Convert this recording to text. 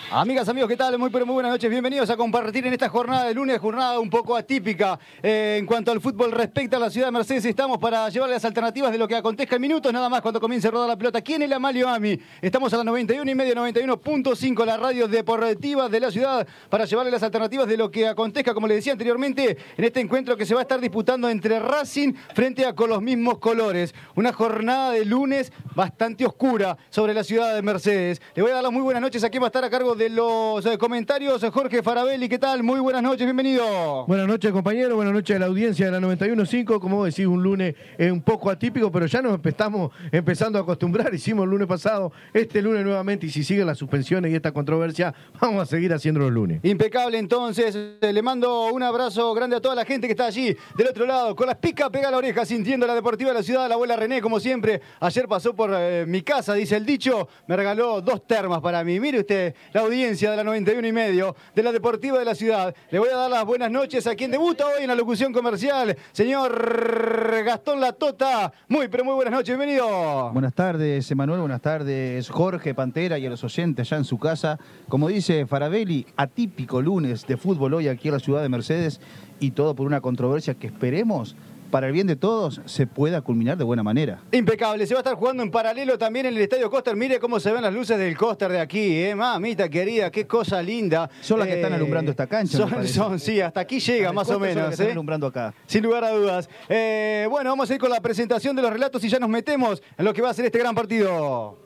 Amigas, amigos, ¿qué tal? Muy buenas noches, bienvenidos a compartir en esta jornada de lunes, jornada un poco atípica en cuanto al fútbol respecta a la ciudad de Mercedes. Estamos para llevarles las alternativas de lo que acontezca en minutos, nada más cuando comience a rodar la pelota aquí en el Amalio Ami. Estamos a las 91 y media, 91.5, la radio deportiva de la ciudad, para llevarles las alternativas de lo que acontezca, como les decía anteriormente, en este encuentro que se va a estar disputando entre Racing frente a Con los Mismos Colores. Una jornada de lunes bastante oscura sobre la ciudad de Mercedes. Le voy a dar las muy buenas noches a quien va a estar a cargo de los comentarios, Jorge Farabelli. ¿Qué tal? Muy buenas noches, bienvenido. Buenas noches, compañero, buenas noches a la audiencia de la 91.5. Como vos decís, un lunes un poco atípico, pero ya nos estamos empezando a acostumbrar. Hicimos el lunes pasado, este lunes nuevamente, y si siguen las suspensiones y esta controversia, vamos a seguir haciendo los lunes. Impecable, entonces. Le mando un abrazo grande a toda la gente que está allí, del otro lado, con las picas pega a la oreja, sintiendo la deportiva de la ciudad. La abuela René, como siempre, ayer pasó por mi casa, dice el dicho, me regaló 2 termas para mí. Mire usted, la audiencia de la 91 y medio, de la deportiva de la ciudad. Le voy a dar las buenas noches a quien debuta hoy en la locución comercial, señor Gastón Latota. Muy buenas noches, bienvenido. Buenas tardes, Emanuel, buenas tardes, Jorge, Pantera, y a los oyentes allá en su casa. Como dice Farabelli, atípico lunes de fútbol hoy aquí en la ciudad de Mercedes, y todo por una controversia que esperemos, para el bien de todos, se pueda culminar de buena manera. Impecable, se va a estar jugando en paralelo también en el Estadio Coster. Mire cómo se ven las luces del Coster de aquí, mamita querida, qué cosa linda. Son las que están alumbrando esta cancha. Sí, hasta aquí llega más o menos. Son las que están alumbrando acá. Sin lugar a dudas. Bueno, vamos a ir con la presentación de los relatos y ya nos metemos en lo que va a ser este gran partido.